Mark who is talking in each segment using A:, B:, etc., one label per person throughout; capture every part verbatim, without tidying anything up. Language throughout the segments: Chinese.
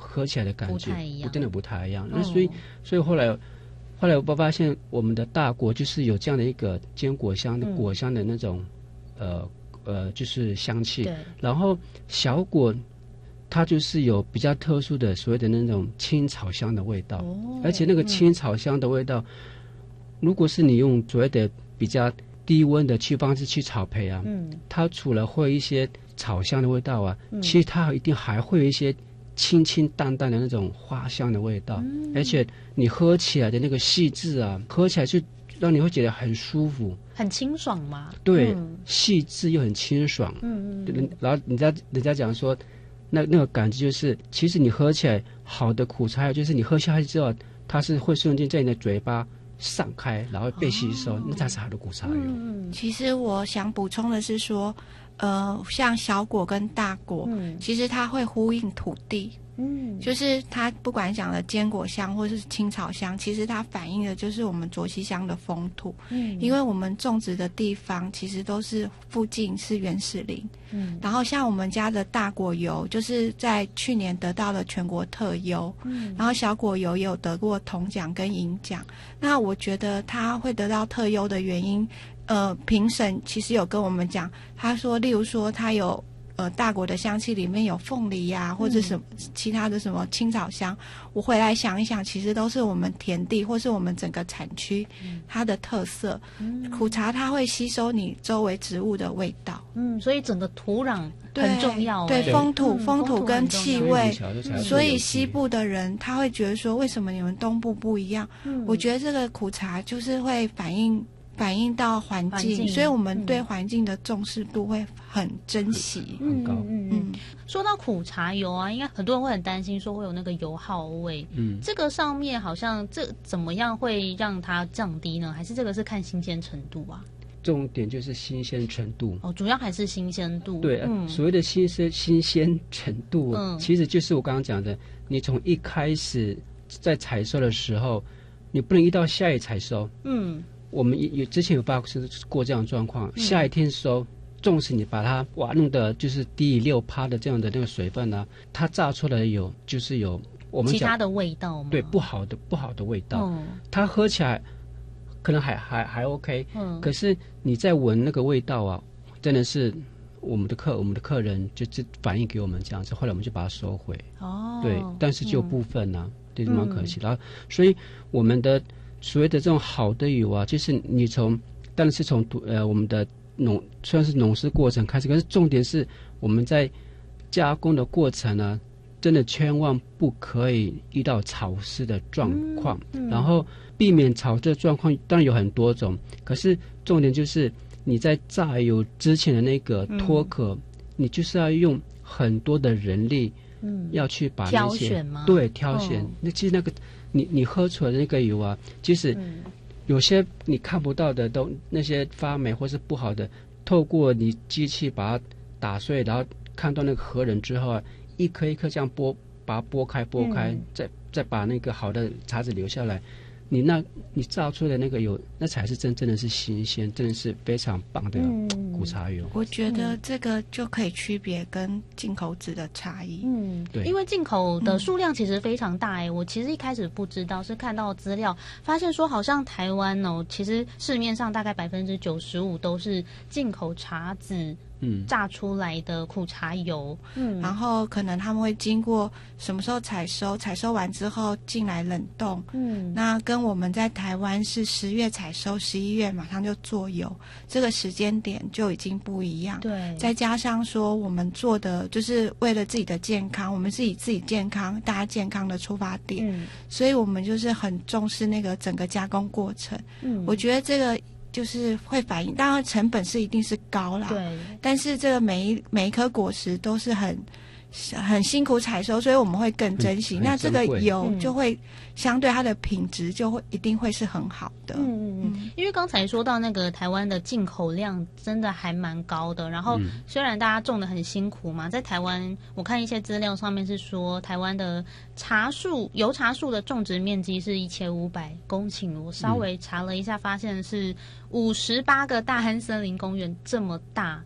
A: 喝起来的感觉
B: 不太一样，
A: 真的不太一样。那、嗯、所以所以后来后来我发现我们的大果就是有这样的一个坚果香的、嗯、果香的那种呃呃就是香气，
B: 对，
A: 然后小果它就是有比较特殊的所谓的那种青草香的味道，哦、而且那个青草香的味道、嗯、如果是你用所谓的比较低温的去方式去炒焙啊，嗯，它除了会有一些草香的味道啊、嗯，其实它一定还会有一些清清淡淡的那种花香的味道，嗯，而且你喝起来的那个细致啊，喝起来就让你会觉得很舒服，
B: 很清爽嘛。
A: 对，嗯、细致又很清爽。嗯嗯。然后人家人家讲说，那那个感觉就是，其实你喝起来好的苦茶油，就是你喝下去之后，它是会瞬间在你的嘴巴散开，然后被吸收，哦、那才是好的苦茶油。
C: 嗯，其实我想补充的是说，呃，像小果跟大果，嗯，其实它会呼应土地。嗯，就是它不管讲的坚果香或是青草香，其实它反映的就是我们卓溪乡的风土。嗯，因为我们种植的地方其实都是附近是原始林。嗯，然后像我们家的大果油，就是在去年得到了全国特优。嗯，然后小果油也有得过铜奖跟银奖。那我觉得它会得到特优的原因，呃，评审其实有跟我们讲，他说，例如说它有。呃，大果的香气里面有凤梨呀、啊，或者什么其他的什么青草香，嗯、我回来想一想，其实都是我们田地或是我们整个产区它的特色。嗯、苦茶它会吸收你周围植物的味道，
B: 嗯，所以整个土壤很重要、
C: 欸，对，风土、嗯、风土跟气味。所以西部的人他会觉得说，为什么你们东部不一样？嗯、我觉得这个苦茶就是会反映。反映到环境，所以我们对环境的重视度会很珍惜，
A: 很高。
B: 嗯嗯。说到苦茶油啊，应该很多人会很担心说会有那个油耗味。嗯，这个上面好像这怎么样会让它降低呢？还是这个是看新鲜程度啊？
A: 重点就是新鲜程度
B: 哦，主要还是新鲜度。
A: 对，嗯、所谓的新鲜新鲜程度、嗯，其实就是我刚刚讲的，你从一开始在采收的时候，你不能一到下一采收，嗯。我们有之前有发生过这样的状况，嗯、下一天收，纵使你把它哇弄的就是低于六趴的这样的那个水分呢、啊，它榨出来的有就是有我们
B: 其他的味道吗？
A: 对，不好的不好的味道，嗯、它喝起来可能还还还 OK，嗯，可是你在闻那个味道啊，真的是我们的客我们的客人就就反映给我们这样子，后来我们就把它收回。哦，对，但是就有部分呢、啊，对、嗯，蛮可惜的。然后，所以我们的。所谓的这种好的油啊，就是你从，当然是从呃我们的农虽然是农事过程开始，可是重点是我们在加工的过程呢，真的千万不可以遇到潮湿的状况，嗯嗯、然后避免潮湿的状况，当然有很多种，可是重点就是你在榨油之前的那个脱壳，嗯、你就是要用很多的人力，嗯，要去把那些
B: 挑选吗？
A: 对，挑选，哦、那其实那个。你你喝出来的那个油啊，即使有些你看不到的都那些发霉或是不好的，透过你机器把它打碎，然后看到那个核仁之后啊，一颗一颗这样剥，把它剥开剥开，嗯、再再把那个好的茶籽留下来，你那你榨出的那个油，那才是真正的是新鲜，真的是非常棒的苦茶油。
C: 嗯、我觉得这个就可以区别跟进口籽的差异。
B: 嗯，对，因为进口的数量其实非常大哎、欸，我其实一开始不知道，是看到资料发现说，好像台湾哦，其实市面上大概百分之九十五都是进口茶籽。嗯，榨出来的苦茶油，
C: 嗯，然后可能他们会经过什么时候采收，采收完之后进来冷冻，嗯，那跟我们在台湾是十月采收，十一月马上就做油，这个时间点就已经不一样。
B: 对，
C: 再加上说我们做的就是为了自己的健康，我们是以自己健康、大家健康的出发点，嗯，所以我们就是很重视那个整个加工过程。嗯，我觉得这个。就是会反映，当然成本是一定是高啦，
B: 对，
C: 但是这个每一每一颗果实都是很很辛苦采收，所以我们会更珍惜。那这个油就会、嗯、相对它的品质就会一定会是很好的。
B: 嗯嗯，因为刚才说到那个台湾的进口量真的还蛮高的，然后虽然大家种得很辛苦嘛，在台湾我看一些资料上面是说台湾的茶树油茶树的种植面积是一千五百公顷，我稍微查了一下，发现是五十八个大汉森林公园这么大。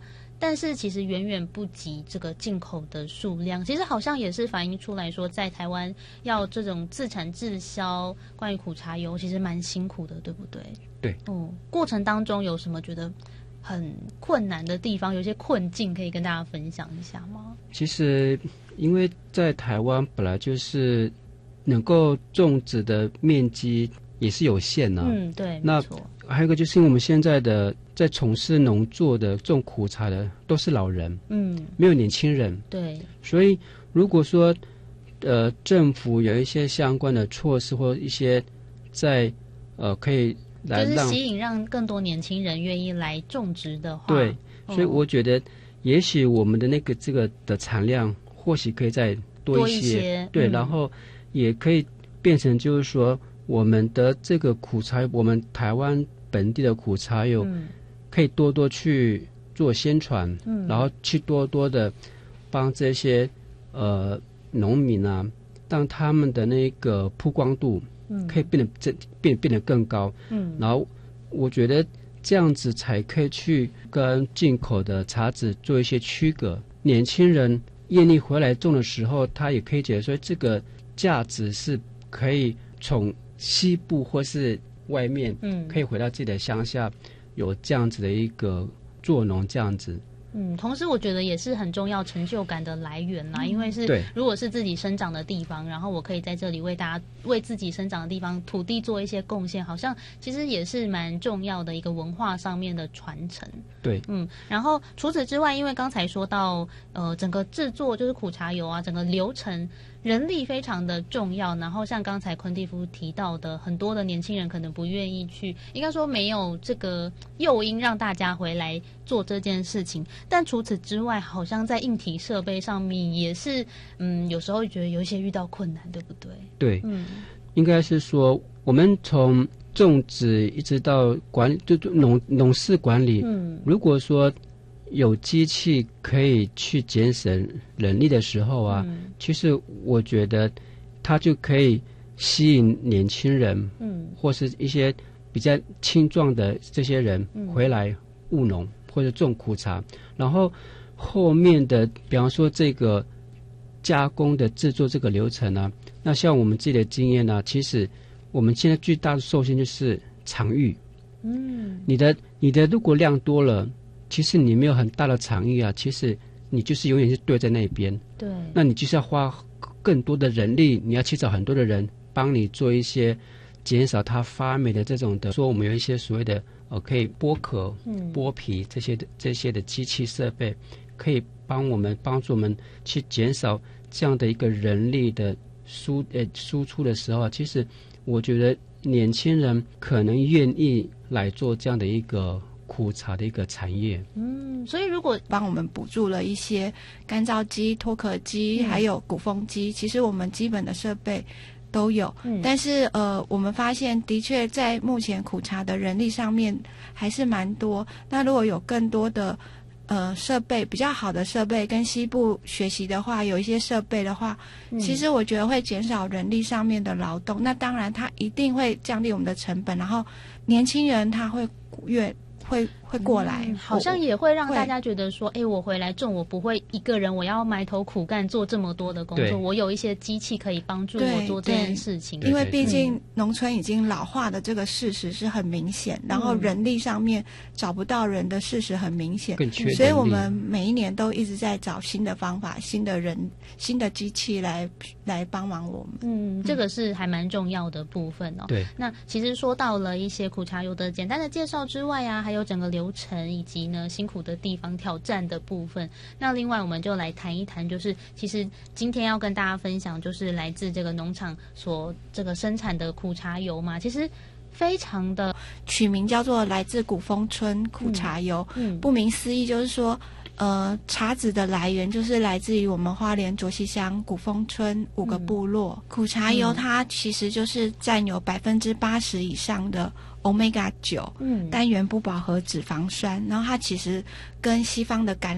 B: 但是其实远远不及这个进口的数量。其实好像也是反映出来说，在台湾要这种自产自销关于苦茶油，其实蛮辛苦的，对不对？
A: 对。
B: 哦，过程当中有什么觉得很困难的地方，有些困境可以跟大家分享一下吗？
A: 其实因为在台湾本来就是能够种植的面积也是有限啊。
B: 嗯，对，
A: 那
B: 没错。
A: 还有一个就是因为我们现在的在从事农作的种苦茶的都是老人，
B: 嗯，
A: 没有年轻人。
B: 对。
A: 所以如果说呃政府有一些相关的措施或一些在呃可以来让
B: 就是吸引让更多年轻人愿意来种植的话，
A: 对，所以我觉得也许我们的那个这个的产量或许可以再多一些，
B: 多一些
A: 对、
B: 嗯，
A: 然后也可以变成就是说我们的这个苦茶，我们台湾本地的苦茶油、嗯、可以多多去做宣传、嗯、然后去多多的帮这些呃农民啊，让他们的那个曝光度可以变得变变得更高，嗯，然后我觉得这样子才可以去跟进口的茶籽做一些区隔。年轻人愿意回来种的时候，他也可以觉得说这个价值是可以从西部或是外面，嗯，可以回到自己的乡下，有这样子的一个做农这样子。
B: 嗯，同时我觉得也是很重要成就感的来源啦，嗯、因为是如果是自己生长的地方，然后我可以在这里为大家为自己生长的地方土地做一些贡献，好像其实也是蛮重要的一个文化上面的传承。
A: 对，
B: 嗯，然后除此之外，因为刚才说到呃整个制作就是苦茶油啊，整个流程人力非常的重要，然后像刚才昆蒂夫提到的，很多的年轻人可能不愿意去，应该说没有这个诱因让大家回来做这件事情。但除此之外，好像在硬体设备上面也是，嗯，有时候觉得有一些遇到困难，对不对？
A: 对，嗯，应该是说我们从种植一直到管就农农事管理，嗯，如果说有机器可以去节省人力的时候啊，嗯、其实我觉得它就可以吸引年轻人，嗯，或是一些比较青壮的这些人回来务农、嗯、或者种苦茶，然后后面的比方说这个加工的制作这个流程啊，那像我们自己的经验啊，其实我们现在最大的受限就是场域，嗯，你的你的如果量多了。其实你没有很大的场域啊，其实你就是永远是对在那边。对，那你就是要花更多的人力，你要去找很多的人帮你做一些减少它发霉的这种的。说我们有一些所谓的呃可以剥壳、嗯、剥皮这些的这些的机器设备，可以帮我们帮助我们去减少这样的一个人力的输呃输出的时候，其实我觉得年轻人可能愿意来做这样的一个。苦茶的一个产业，
C: 嗯，所以如果帮我们补助了一些干燥机、脱壳机，嗯、还有鼓风机，其实我们基本的设备都有。嗯、但是呃，我们发现的确在目前苦茶的人力上面还是蛮多。那如果有更多的呃设备比较好的设备，跟西部学习的话，有一些设备的话，嗯、其实我觉得会减少人力上面的劳动。那当然，它一定会降低我们的成本，然后年轻人他会越。会会过来、
B: 嗯，好像也会让大家觉得说，哎，我回来种，我不会一个人，我要埋头苦干做这么多的工作，我有一些机器可以帮助我做这件事情。
C: 因为毕竟农村已经老化的这个事实是很明显，嗯、然后人力上面找不到人的事实很明显，所以我们每一年都一直在找新的方法、新的人、新的机器来来帮忙我们。
B: 嗯，这个是还蛮重要的部分哦。
A: 对，
B: 那其实说到了一些苦茶油的简单的介绍之外啊，还有整个流程以及呢辛苦的地方、挑战的部分。那另外我们就来谈一谈，就是其实今天要跟大家分享，就是来自这个农场所这个生产的苦茶油嘛，其实非常的
C: 取名叫做来自古风村苦茶油。嗯，嗯顾名思义就是说。呃，茶籽的来源就是来自于我们花莲卓溪乡古风村五个部落。嗯、苦茶油它其实就是占有百分之八十以上的 Omega 九、嗯、单元不饱和脂肪酸，然后它其实跟西方的橄